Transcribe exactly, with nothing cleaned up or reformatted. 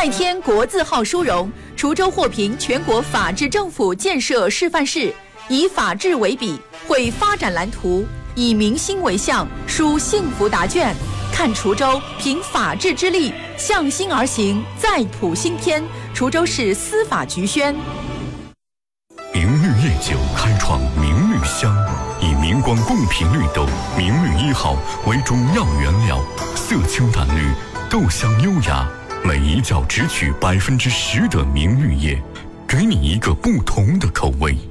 再添国字号殊荣，滁州获评全国法治政府建设示范市，以法治为笔，绘发展蓝图，以民心为向，书幸福答卷。看滁州凭法治之力，向心而行，再谱新篇。滁州市司法局宣。 明绿夜酒开创明绿香，以明光贡品绿豆明绿一号为主要原料，色清淡绿，豆香优雅，每一角只取百分之十的明绿叶，给你一个不同的口味。